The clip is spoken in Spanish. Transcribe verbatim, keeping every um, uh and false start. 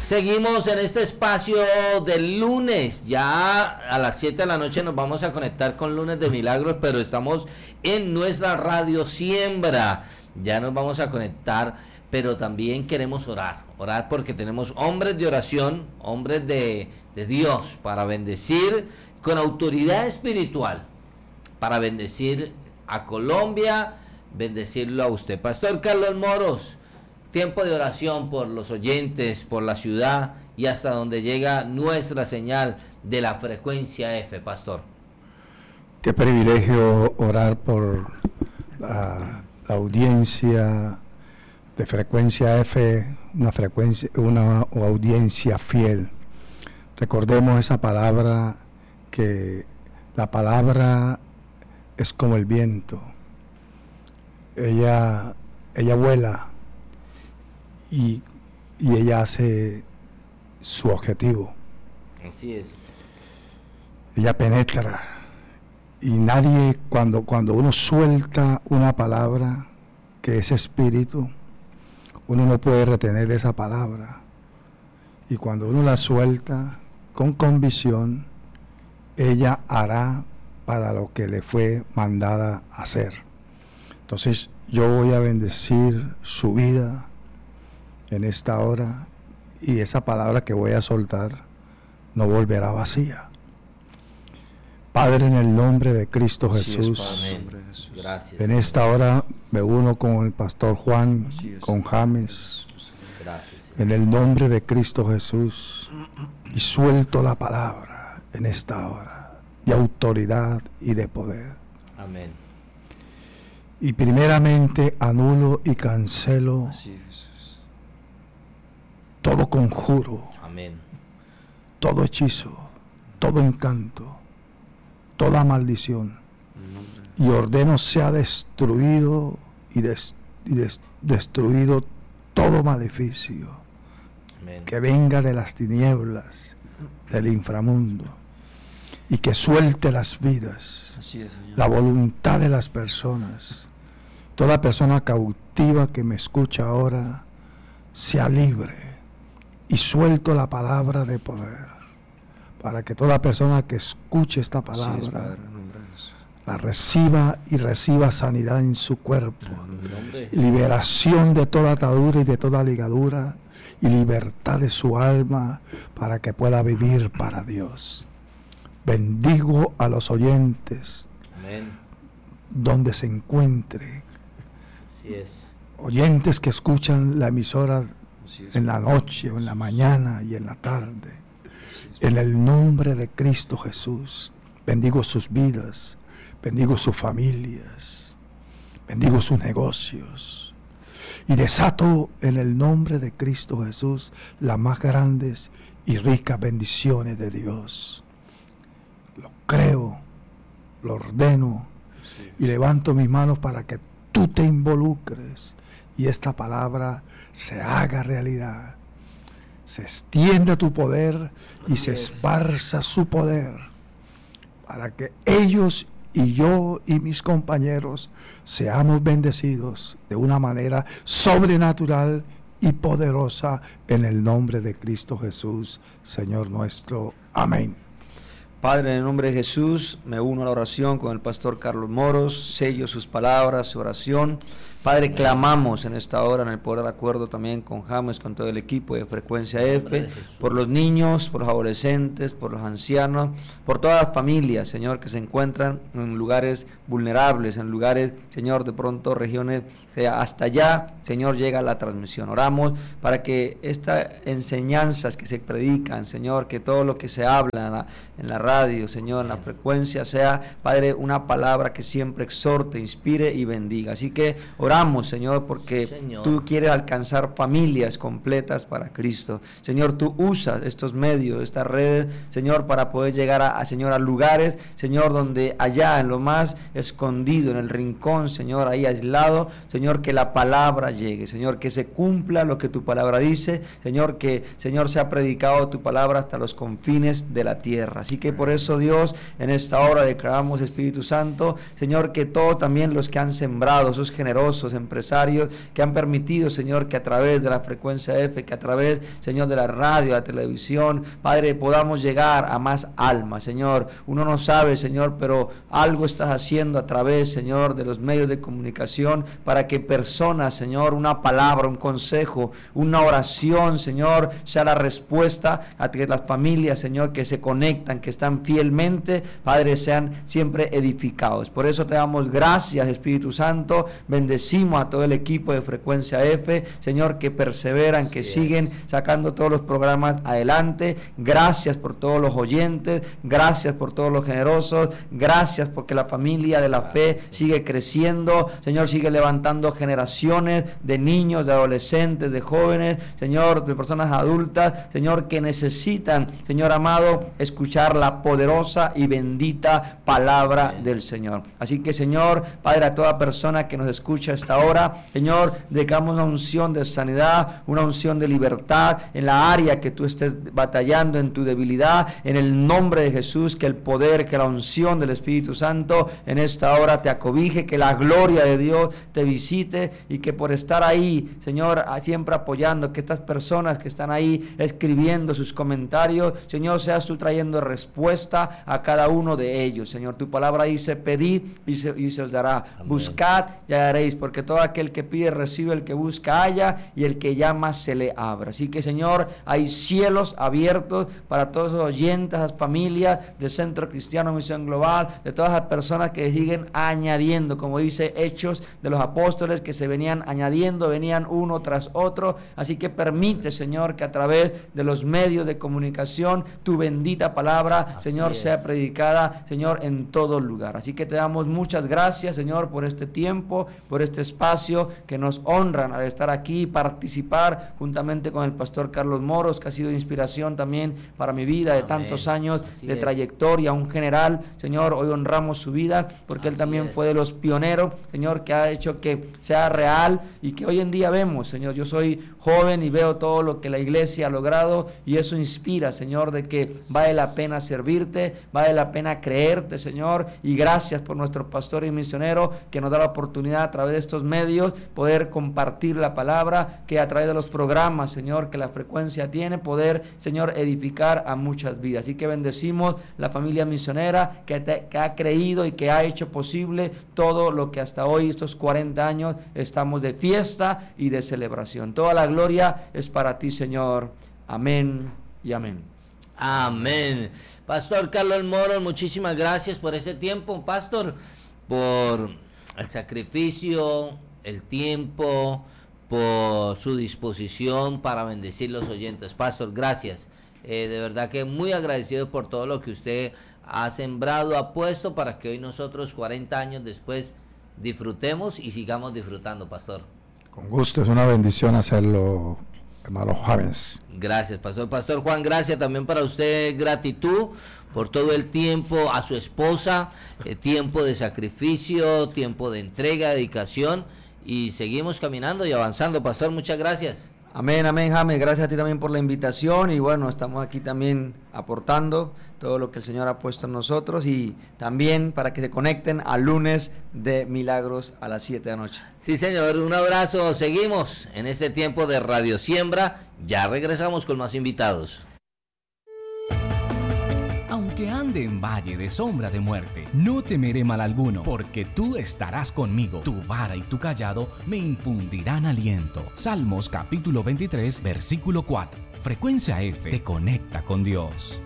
Seguimos en este espacio del lunes. Ya a las siete de la noche nos vamos a conectar con Lunes de Milagros, pero estamos en nuestra radio Siembra. Ya nos vamos a conectar, pero también queremos orar. Orar porque tenemos hombres de oración, hombres de, de Dios para bendecir con autoridad espiritual, para bendecir a Colombia, bendecirlo a usted. Pastor Carlos Moros, tiempo de oración por los oyentes, por la ciudad y hasta donde llega nuestra señal de la frecuencia F, Pastor. Qué privilegio orar por la, la audiencia de frecuencia F, una frecuencia, una audiencia fiel. Recordemos esa palabra, que la palabra es como el viento. Ella, ella vuela. Y, y ella hace su objetivo. Así es. Ella penetra. Y nadie, cuando, cuando uno suelta una palabra que es espíritu, uno no puede retener esa palabra. Y cuando uno la suelta con convicción, ella hará para lo que le fue mandada hacer. Entonces yo voy a bendecir su vida en esta hora, y esa palabra que voy a soltar no volverá vacía. Padre, en el nombre de Cristo Jesús, es, Gracias, en esta hora me uno con el pastor Juan, con James, Gracias, en el nombre de Cristo Jesús, y suelto la palabra en esta hora de autoridad y de poder. Amén. Y primeramente anulo y cancelo todo conjuro, amén, todo hechizo, todo encanto, toda maldición, y ordeno sea destruido y, des, y des, destruido todo maleficio, amén, que venga de las tinieblas, del inframundo, y que suelte las vidas. Así es, Señor. La voluntad de las personas. Toda persona cautiva que me escucha ahora sea libre. Y suelto la palabra de poder, para que toda persona que escuche esta palabra es, Padre, la reciba y reciba sanidad en su cuerpo, liberación de toda atadura y de toda ligadura, y libertad de su alma, para que pueda vivir para Dios. Bendigo a los oyentes, amén, donde se encuentre. Así es. Oyentes que escuchan la emisora en la noche o en la mañana y en la tarde, en el nombre de Cristo Jesús, bendigo sus vidas, bendigo sus familias, bendigo sus negocios, y desato en el nombre de Cristo Jesús las más grandes y ricas bendiciones de Dios. Lo creo, lo ordeno, y levanto mis manos para que tú te involucres y esta palabra se haga realidad, se extienda tu poder y se esparza su poder, para que ellos y yo y mis compañeros seamos bendecidos de una manera sobrenatural y poderosa, en el nombre de Cristo Jesús, Señor nuestro. Amén. Padre, en el nombre de Jesús, me uno a la oración con el pastor Carlos Moros, sello sus palabras, su oración. Padre, clamamos en esta hora, en el poder del acuerdo también con James, con todo el equipo de Frecuencia F, por los niños, por los adolescentes, por los ancianos, por todas las familias, Señor, que se encuentran en lugares vulnerables, en lugares, Señor, de pronto regiones, que hasta allá, Señor, llega la transmisión. Oramos para que estas enseñanzas que se predican, Señor, que todo lo que se habla en la, en la radio, Señor, en la frecuencia, sea, Padre, una palabra que siempre exhorte, inspire y bendiga. Así que oramos, Señor, porque sí, Señor, tú quieres alcanzar familias completas para Cristo. Señor, tú usas estos medios, estas redes, Señor, para poder llegar a, a, Señor, a lugares, Señor, donde allá en lo más escondido, en el rincón, Señor, ahí aislado, Señor, que la palabra llegue, Señor, que se cumpla lo que tu palabra dice, Señor, que, Señor, sea predicado tu palabra hasta los confines de la tierra. Así que por eso, Dios, en esta hora declaramos, Espíritu Santo, Señor, que todos también los que han sembrado, esos generosos, poderosos empresarios que han permitido, Señor, que a través de la frecuencia F, que a través, Señor, de la radio, la televisión, Padre, podamos llegar a más almas, Señor. Uno no sabe, Señor, pero algo estás haciendo a través, Señor, de los medios de comunicación para que personas, Señor, una palabra, un consejo, una oración, Señor, sea la respuesta a que las familias, Señor, que se conectan, que están fielmente, Padre, sean siempre edificados. Por eso te damos gracias, Espíritu Santo. Bendecimos a todo el equipo de Frecuencia F, Señor, que perseveran, que siguen sacando todos los programas adelante. Gracias por todos los oyentes, gracias por todos los generosos, gracias porque la familia de la fe sigue creciendo, Señor, sigue levantando generaciones de niños, de adolescentes, de jóvenes, Señor, de personas adultas, Señor, que necesitan, Señor amado, escuchar la poderosa y bendita palabra del Señor. Así que, Señor, Padre, a toda persona que nos escucha a esta hora, Señor, dejamos una unción de sanidad, una unción de libertad en la área que tú estés batallando, en tu debilidad, en el nombre de Jesús, que el poder, que la unción del Espíritu Santo en esta hora te acobije, que la gloria de Dios te visite y que por estar ahí, Señor, siempre apoyando, que estas personas que están ahí escribiendo sus comentarios, Señor, seas tú trayendo respuesta a cada uno de ellos. Señor, tu palabra dice: pedid y se, y se os dará. Amén. Buscad y hallaréis, porque todo aquel que pide recibe, el que busca halla, y el que llama se le abra. Así que, Señor, hay cielos abiertos para todos los oyentes, las familias de Centro Cristiano Misión Global, de todas las personas que siguen añadiendo, como dice Hechos de los Apóstoles, que se venían añadiendo, venían uno tras otro. Así que permite, Señor, que a través de los medios de comunicación tu bendita palabra, Así Señor, es. sea predicada, Señor, en todo lugar. Así que te damos muchas gracias, Señor, por este tiempo, por este espacio que nos honran al estar aquí y participar juntamente con el pastor Carlos Moros, que ha sido inspiración también para mi vida de Amén. tantos años Así de es. trayectoria, un general. Señor, hoy honramos su vida porque Así él también es. fue de los pioneros, Señor, que ha hecho que sea real y que hoy en día vemos, Señor. Yo soy joven y veo todo lo que la iglesia ha logrado y eso inspira, Señor, de que vale la pena servirte, vale la pena creerte, Señor, y gracias por nuestro pastor y misionero que nos da la oportunidad a través de estos medios poder compartir la palabra, que a través de los programas, Señor, que la frecuencia tiene, poder, Señor, edificar a muchas vidas. Así que bendecimos la familia misionera que, te, que ha creído y que ha hecho posible todo lo que hasta hoy, estos cuarenta años, estamos de fiesta y de celebración. Toda la gloria es para ti, Señor. Amén y amén. Amén. Pastor Carlos Moros, muchísimas gracias por este tiempo, Pastor, por el sacrificio, el tiempo, por su disposición para bendecir los oyentes. Pastor, gracias. Eh, de verdad que muy agradecido por todo lo que usted ha sembrado, ha puesto para que hoy nosotros, cuarenta años después, disfrutemos y sigamos disfrutando, Pastor. Con gusto, es una bendición hacerlo, hermano James. Gracias, Pastor. Pastor Juan, gracias también para usted, gratitud por todo el tiempo, a su esposa, eh, tiempo de sacrificio, tiempo de entrega, dedicación, y seguimos caminando y avanzando, Pastor, muchas gracias. Amén, amén, James, gracias a ti también por la invitación y bueno, estamos aquí también aportando todo lo que el Señor ha puesto en nosotros y también para que se conecten al lunes de Milagros a las siete de la noche. Sí, señor, un abrazo, seguimos en este tiempo de Radio Siembra, ya regresamos con más invitados. Aunque ande en valle de sombra de muerte, no temeré mal alguno, porque tú estarás conmigo. Tu vara y tu callado me infundirán aliento. Salmos capítulo veintitrés, versículo cuatro. Frecuencia F te conecta con Dios.